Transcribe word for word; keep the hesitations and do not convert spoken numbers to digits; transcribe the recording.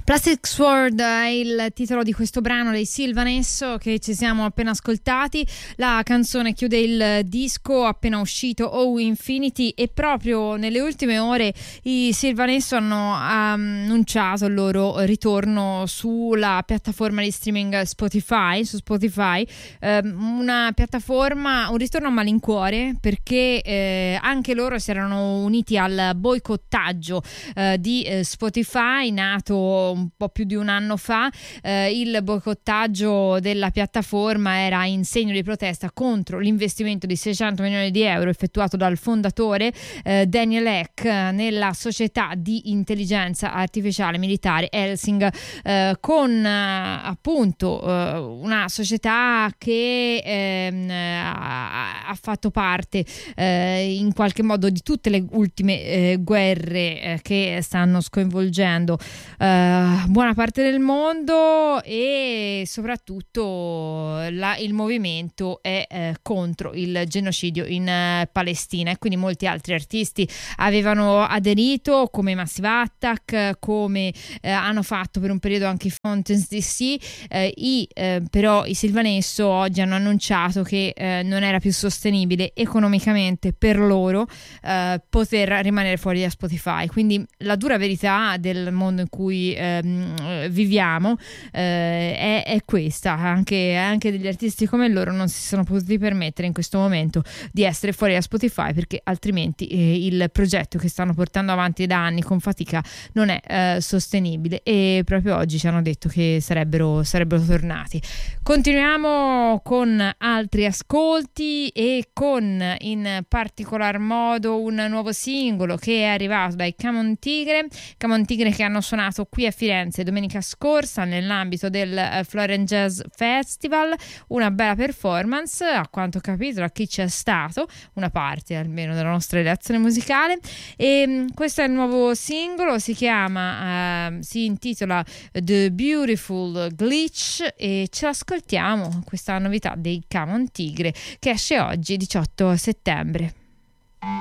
Plastic Sword è il titolo di questo brano dei Sylvanesso che ci siamo appena ascoltati. La canzone chiude il disco appena uscito Oh Infinity, e proprio nelle ultime ore i Sylvanesso hanno annunciato il loro ritorno sulla piattaforma di streaming Spotify, su Spotify, eh, una piattaforma, un ritorno a malincuore, perché eh, anche loro si erano uniti al boicottaggio eh, di eh, Spotify, nato un po' più di un anno fa. Eh, il boicottaggio della piattaforma era in segno di protesta contro l'investimento di seicento milioni di euro effettuato dal fondatore eh, Daniel Ek nella società di intelligenza artificiale militare Helsing, eh, con eh, appunto eh, una società che eh, ha, ha fatto parte eh, in qualche modo di tutte le ultime eh, guerre eh, che stanno sconvolgendo eh, buona parte del mondo, e soprattutto la, il movimento è eh, contro il genocidio in eh, Palestina, e quindi molti altri artisti avevano aderito, come Massive Attack, come eh, hanno fatto per un periodo anche i Fountains D C. eh, i, eh, però i Sylvanesso oggi hanno annunciato che eh, non era più sostenibile economicamente per loro eh, poter rimanere fuori da Spotify. Quindi la dura verità del mondo in cui eh, viviamo eh, è, è questa. Anche, anche degli artisti come loro non si sono potuti permettere in questo momento di essere fuori da Spotify, perché altrimenti eh, il progetto che stanno portando avanti da anni con fatica non è eh, sostenibile, e proprio oggi ci hanno detto che sarebbero, sarebbero tornati. Continuiamo con altri ascolti, e con in particolar modo un nuovo singolo che è arrivato dai Camon Tigre Camon Tigre che hanno suonato qui a Firenze domenica scorsa nell'ambito del uh, Florence Jazz Festival. Una bella performance, a quanto ho capito, da chi c'è stato, una parte almeno della nostra relazione musicale. E um, questo è il nuovo singolo, si chiama uh, si intitola The Beautiful Glitch, e ce l'ascoltiamo, questa novità dei Camon Tigre che esce oggi diciotto settembre.